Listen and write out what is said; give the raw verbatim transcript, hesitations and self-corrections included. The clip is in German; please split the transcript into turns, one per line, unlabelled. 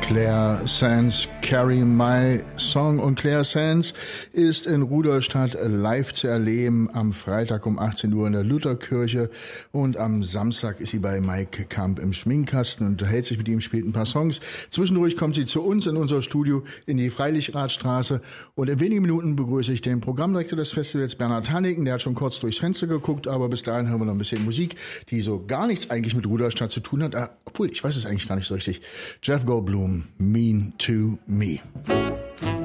Claire Sands, Carry My Song. Und Claire Sands ist in Rudolstadt live zu erleben am Freitag um achtzehn Uhr in der Lutherkirche und am Samstag ist sie bei Mike Kamp im Schminkkasten und unterhält sich mit ihm, spielt ein paar Songs. Zwischendurch kommt sie zu uns in unser Studio in die Freilichradstraße und in wenigen Minuten begrüße ich den Programmdirektor des Festivals, Bernhard Hanniken. Der hat schon kurz durchs Fenster geguckt, aber bis dahin hören wir noch ein bisschen Musik, die so gar nichts eigentlich mit Rudolstadt zu tun hat. Ah, obwohl, ich weiß es eigentlich gar nicht so richtig. Jeff Goldblum, Mean to Me.